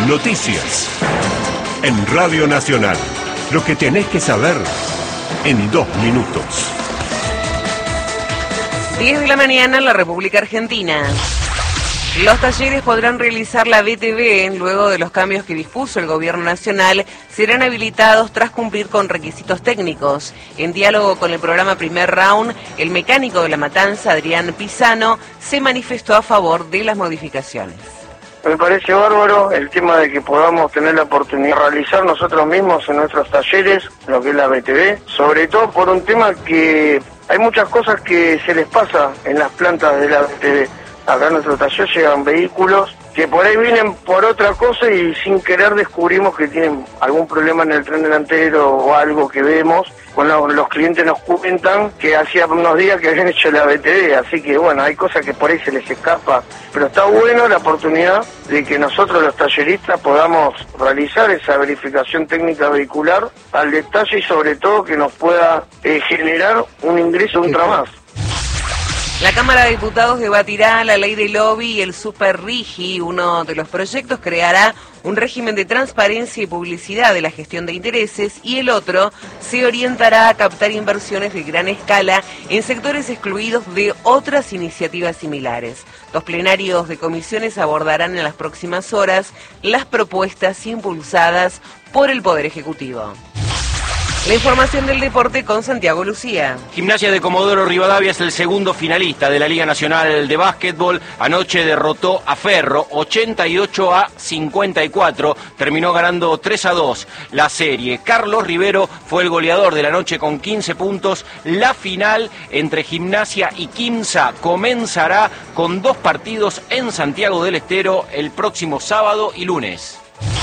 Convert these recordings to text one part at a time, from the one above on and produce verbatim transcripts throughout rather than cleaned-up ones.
Noticias. En Radio Nacional. Lo que tenés que saber en dos minutos. diez de la mañana en la República Argentina. Los talleres podrán realizar la B T V luego de los cambios que dispuso el Gobierno Nacional. Serán habilitados tras cumplir con requisitos técnicos. En diálogo con el programa Primer Round, el mecánico de La Matanza, Adrián Pisano, se manifestó a favor de las modificaciones. Me parece bárbaro el tema de que podamos tener la oportunidad de realizar nosotros mismos en nuestros talleres lo que es la B T V, sobre todo por un tema que hay muchas cosas que se les pasa en las plantas de la B T V. Acá en nuestro taller llegan vehículos que por ahí vienen por otra cosa y sin querer descubrimos que tienen algún problema en el tren delantero o algo que vemos. Cuando los clientes nos cuentan que hacía unos días que habían hecho la B T V, así que bueno, hay cosas que por ahí se les escapa. Pero está bueno la oportunidad de que nosotros los talleristas podamos realizar esa verificación técnica vehicular al detalle y sobre todo que nos pueda eh, generar un ingreso ultra más. La Cámara de Diputados debatirá la ley del lobby y el Super Rigi. Uno de los proyectos creará un régimen de transparencia y publicidad de la gestión de intereses y el otro se orientará a captar inversiones de gran escala en sectores excluidos de otras iniciativas similares. Los plenarios de comisiones abordarán en las próximas horas las propuestas impulsadas por el Poder Ejecutivo. La información del deporte con Santiago Lucía. Gimnasia de Comodoro Rivadavia es el segundo finalista de la Liga Nacional de Básquetbol. Anoche derrotó a Ferro ochenta y ocho a cincuenta y cuatro. Terminó ganando tres a dos la serie. Carlos Rivero fue el goleador de la noche con quince puntos. La final entre Gimnasia y Quimsa comenzará con dos partidos en Santiago del Estero el próximo sábado y lunes.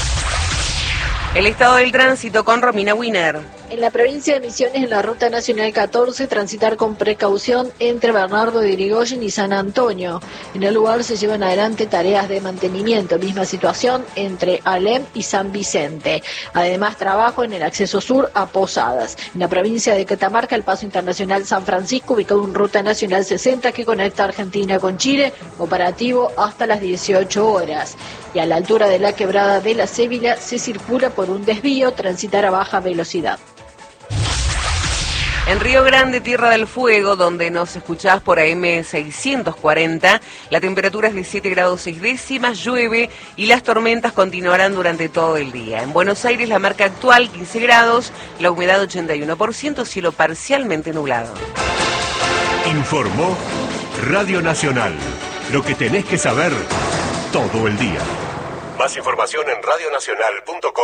El estado del tránsito con Romina Wiener. En la provincia de Misiones, en la Ruta Nacional catorce, transitar con precaución entre Bernardo de Irigoyen y San Antonio. En el lugar se llevan adelante tareas de mantenimiento. Misma situación entre Alem y San Vicente. Además, trabajo en el acceso sur a Posadas. En la provincia de Catamarca, el paso internacional San Francisco, ubicado en Ruta Nacional sesenta que conecta Argentina con Chile, operativo hasta las dieciocho horas. Y a la altura de la quebrada de la Cébila se circula por un desvío, transitar a baja velocidad. En Río Grande, Tierra del Fuego, donde nos escuchás por A M seiscientos cuarenta, la temperatura es de siete grados seis décimas, llueve y las tormentas continuarán durante todo el día. En Buenos Aires, la marca actual quince grados, la humedad ochenta y uno por ciento, cielo parcialmente nublado. Informó Radio Nacional. Lo que tenés que saber todo el día. Más información en radio nacional punto com.